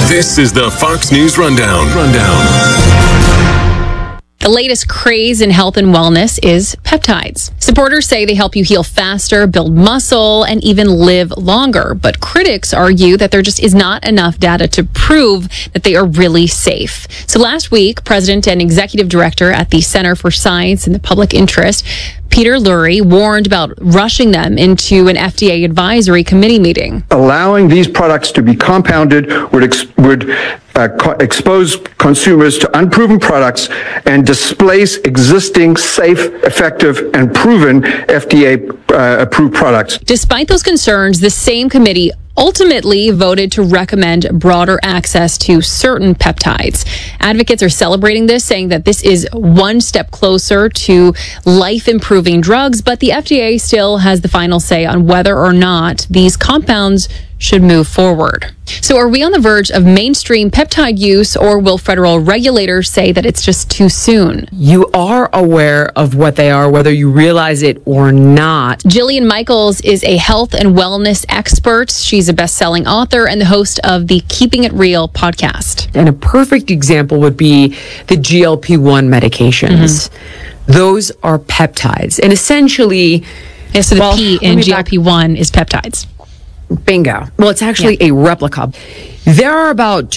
This is the Fox News Rundown. The latest craze in health and wellness is peptides. Supporters say they help you heal faster, build muscle, and even live longer. But critics argue that there just is not enough data to prove that they are really safe. So last week, President and Executive Director at the Center for Science and the Public Interest, Peter Lurie, warned about rushing them into an FDA advisory committee meeting. Allowing these products to be compounded would expose consumers to unproven products and displace existing safe, effective, and proven FDA-approved products. Despite those concerns, the same committee ultimately voted to recommend broader access to certain peptides. Advocates are celebrating this, saying that this is one step closer to life-improving drugs, but the FDA still has the final say on whether or not these compounds should move forward. So are we on the verge of mainstream peptide use, or will federal regulators say that it's just too soon? You are aware of what they are, whether you realize it or not. Jillian Michaels is a health and wellness expert. She's a best-selling author and the host of the Keeping It Real podcast. And a perfect example would be the GLP-1 medications. Those are peptides. And essentially... Yeah, so the P in GLP-1 is peptides. Bingo. Well, it's actually a replica. There are about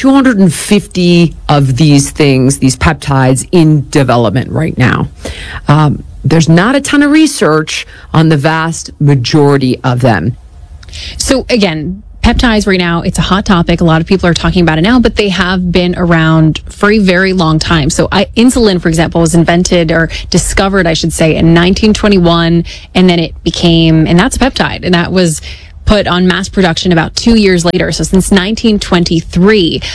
250 of these things, these peptides, in development right now. There's not a ton of research on the vast majority of them. So again, peptides right now, it's a hot topic. A lot of people are talking about it now, but they have been around for a very long time. So insulin, for example, was invented or discovered, I should say, in 1921, and then it became, and that's a peptide, and that was put on mass production about 2 years later. So since 1923, these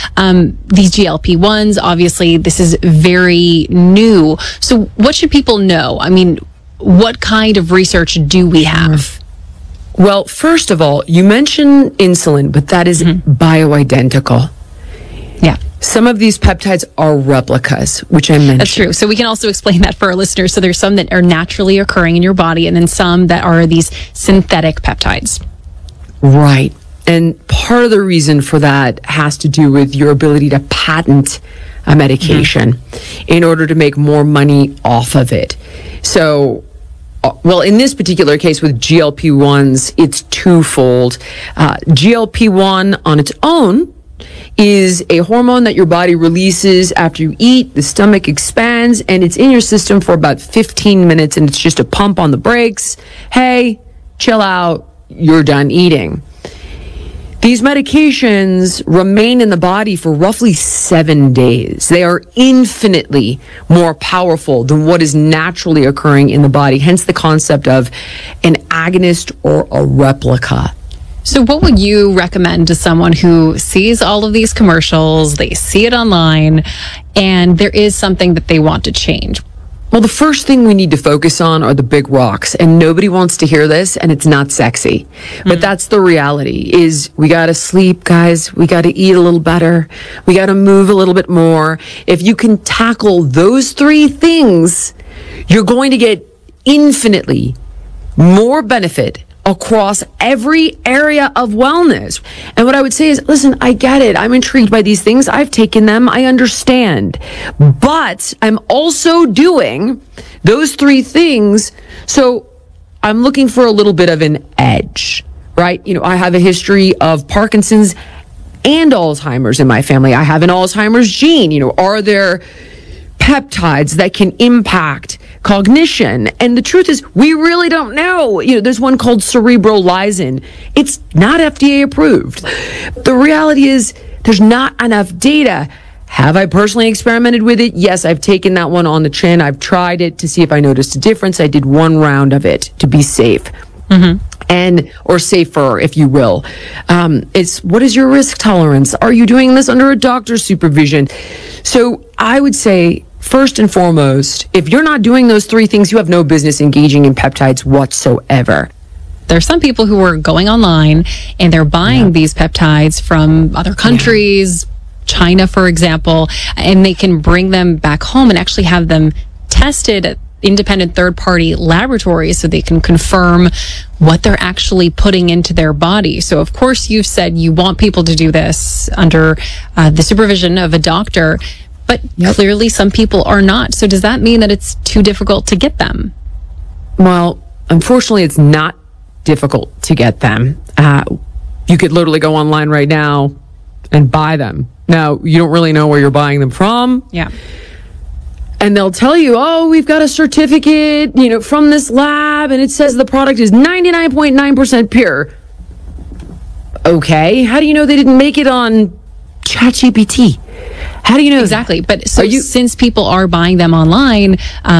GLP-1s, obviously, this is very new. So what should people know? I mean, what kind of research do we have? Well, first of all, you mentioned insulin, but that is bioidentical. Yeah. Some of these peptides are replicas, which I mentioned. That's true. So we can also explain that for our listeners. So there's some that are naturally occurring in your body, and then some that are these synthetic peptides. Right. And part of the reason for that has to do with your ability to patent a medication in order to make more money off of it. So, well, in this particular case with GLP-1s, it's twofold. GLP-1 on its own is a hormone that your body releases after you eat. The stomach expands, and it's in your system for about 15 minutes, and it's just a pump on the brakes. Hey, chill out. You're done eating. These medications remain in the body for roughly 7 days. They are infinitely more powerful than what is naturally occurring in the body, hence the concept of an agonist or a replica. So what would you recommend to someone who sees all of these commercials, they see it online, and there is something that they want to change? Well, the first thing we need to focus on are the big rocks, and nobody wants to hear this, and it's not sexy. But that's the reality, is we got to sleep, guys. We got to eat a little better. We got to move a little bit more. If you can tackle those three things, you're going to get infinitely more benefit across every area of wellness. And what I would say is, listen, I get it. I'm intrigued by these things. I've taken them. I understand. But I'm also doing those three things. So I'm looking for a little bit of an edge, right? You know, I have a history of Parkinson's and Alzheimer's in my family. I have an Alzheimer's gene. You know, are there peptides that can impact cognition? And the truth is, we really don't know. You know, there's one called cerebrolysin. It's not FDA approved. The reality is, there's not enough data. Have I personally experimented with it? Yes, I've taken that one on the chin. I've tried it to see if I noticed a difference. I did one round of it to be safe. Or safer, if you will. It's what is your risk tolerance? Are you doing this under a doctor's supervision? So I would say, first and foremost, if you're not doing those three things, you have no business engaging in peptides whatsoever. There are some people who are going online and they're buying these peptides from other countries, China, for example, and they can bring them back home and actually have them tested independent third-party laboratories so they can confirm what they're actually putting into their body. So, of course, you've said you want people to do this under the supervision of a doctor, but clearly some people are not. So does that mean that it's too difficult to get them? Well, unfortunately, it's not difficult to get them. You could literally go online right now and buy them. Now, you don't really know where you're buying them from. Yeah. And they'll tell you, oh, we've got a certificate, from this lab, and it says the product is 99.9% pure. Okay. How do you know they didn't make it on ChatGPT? How do you know? Exactly. But so since people are buying them online,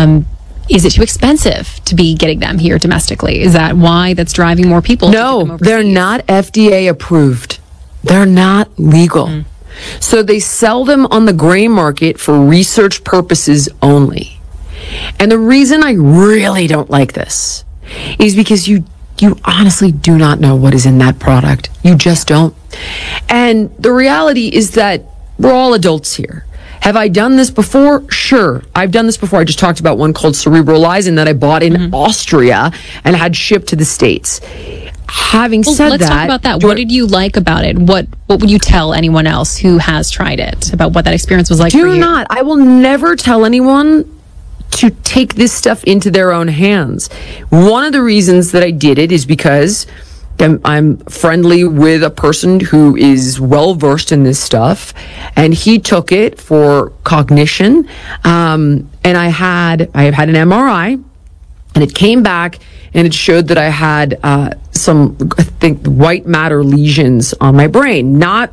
is it too expensive to be getting them here domestically? Is that why that's driving more people? No, they're not FDA approved. They're not legal. So they sell them on the gray market for research purposes only. And the reason I really don't like this is because you honestly do not know what is in that product. You just don't. And the reality is that we're all adults here. Have I done this before? Sure. I've done this before. I just talked about one called Cerebrolizen that I bought in Austria and had shipped to the States. Having said let's talk about that. What did you like about it? What would you tell anyone else who has tried it about what that experience was like for you? Do not. I will never tell anyone to take this stuff into their own hands. One of the reasons that I did it is because I'm friendly with a person who is well versed in this stuff, and he took it for cognition. And I have had an MRI, and it came back and it showed that I had some, I think, white matter lesions on my brain. Not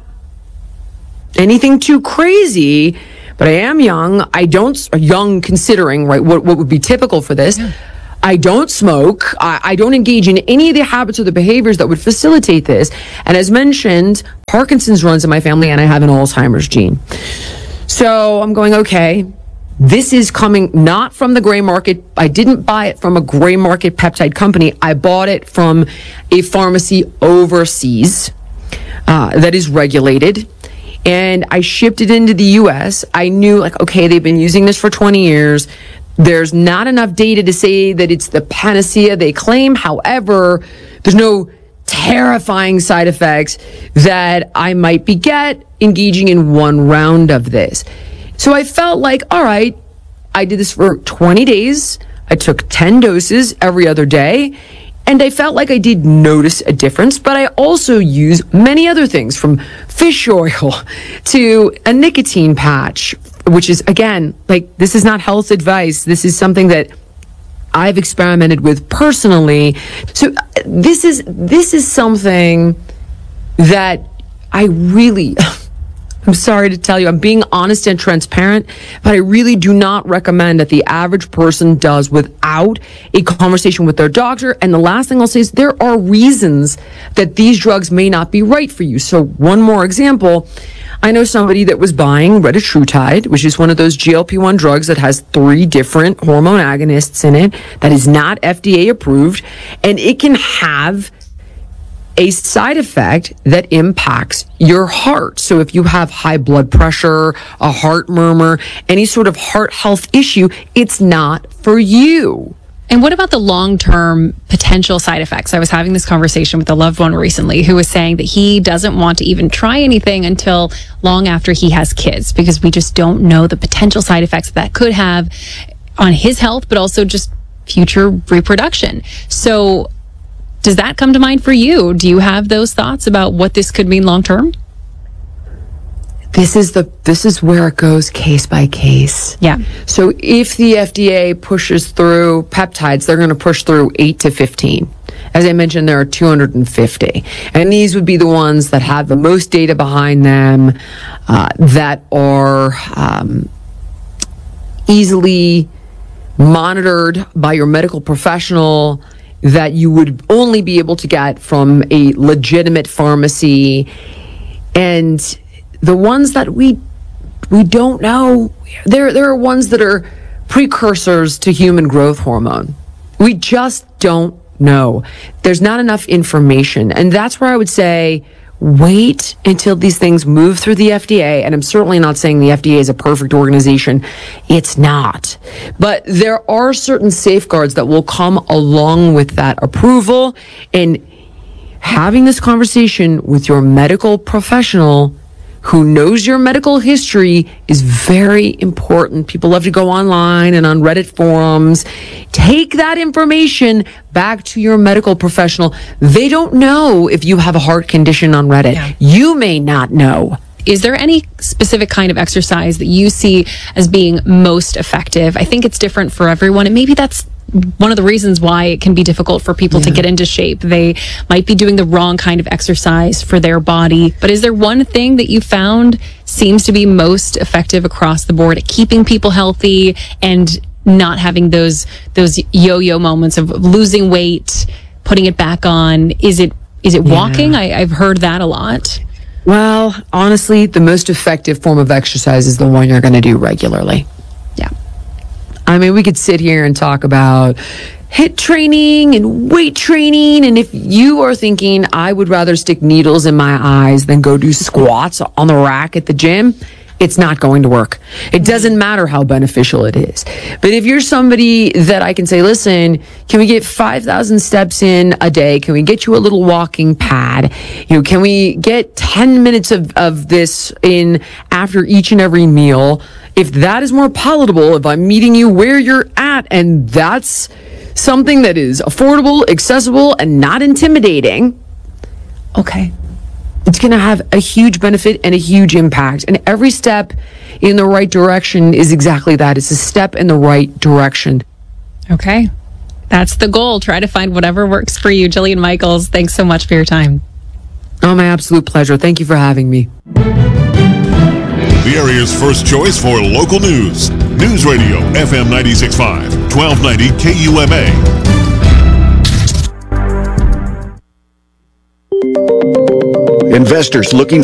anything too crazy, but I am young. Young considering, right, what would be typical for this. Yeah. I don't smoke. I don't engage in any of the habits or the behaviors that would facilitate this. And as mentioned, Parkinson's runs in my family, and I have an Alzheimer's gene. So I'm going, okay, this is coming not from the gray market. I didn't buy it from a gray market peptide company. I bought it from a pharmacy overseas that is regulated. And I shipped it into the US. I knew, okay, they've been using this for 20 years. There's not enough data to say that it's the panacea they claim. However, there's no terrifying side effects that I might engaging in one round of this. So I felt like, all right, I did this for 20 days. I took 10 doses every other day. And I felt like I did notice a difference, but I also use many other things, from fish oil to a nicotine patch, which is, again, this is not health advice. This is something that I've experimented with personally. So this is something that I really, I'm sorry to tell you, I'm being honest and transparent, but I really do not recommend that the average person does without a conversation with their doctor. And the last thing I'll say is there are reasons that these drugs may not be right for you. So one more example, I know somebody that was buying retatrutide, which is one of those GLP-1 drugs that has 3 different hormone agonists in it, that is not FDA approved, and it can have a side effect that impacts your heart. So if you have high blood pressure, a heart murmur, any sort of heart health issue, it's not for you. And what about the long-term potential side effects? I was having this conversation with a loved one recently who was saying that he doesn't want to even try anything until long after he has kids, because we just don't know the potential side effects that could have on his health, but also just future reproduction. So does that come to mind for you? Do you have those thoughts about what this could mean long term? This is where it goes case by case. Yeah. So if the FDA pushes through peptides, they're going to push through 8 to 15. As I mentioned, there are 250. And these would be the ones that have the most data behind them, that are easily monitored by your medical professional, that you would only be able to get from a legitimate pharmacy. And the ones that we don't know, there are ones that are precursors to human growth hormone. We just don't know. There's not enough information. And that's where I would say wait until these things move through the FDA. And I'm certainly not saying the FDA is a perfect organization. It's not. But there are certain safeguards that will come along with that approval. And having this conversation with your medical professional who knows your medical history is very important. People love to go online and on Reddit forums. Take that information back to your medical professional. They don't know if you have a heart condition on Reddit. Yeah. You may not know. Is there any specific kind of exercise that you see as being most effective? I think it's different for everyone, and maybe that's one of the reasons why it can be difficult for people to get into shape. They might be doing the wrong kind of exercise for their body. But is there one thing that you found seems to be most effective across the board at keeping people healthy and not having those yo-yo moments of losing weight, putting it back on? Is it walking? I've heard that a lot. Well, honestly, the most effective form of exercise is the one you're going to do regularly. Yeah. I mean, we could sit here and talk about HIIT training and weight training. And if you are thinking, I would rather stick needles in my eyes than go do squats on the rack at the gym, it's not going to work. It doesn't matter how beneficial it is. But if you're somebody that I can say, listen, can we get 5,000 steps in a day? Can we get you a little walking pad? Can we get 10 minutes of this in after each and every meal? If that is more palatable, if I'm meeting you where you're at, and that's something that is affordable, accessible, and not intimidating, okay, it's going to have a huge benefit and a huge impact. And every step in the right direction is exactly that. It's a step in the right direction. Okay. That's the goal. Try to find whatever works for you. Jillian Michaels, thanks so much for your time. Oh, my absolute pleasure. Thank you for having me. The area's first choice for local news. News Radio, FM 96.5, 1290 KUMA. Investors looking